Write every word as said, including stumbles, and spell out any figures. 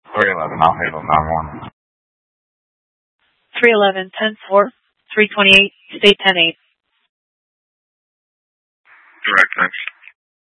three eleven, I'll handle nine one. three eleven, ten four, three twenty-eight, state ten eight. Direct, thanks.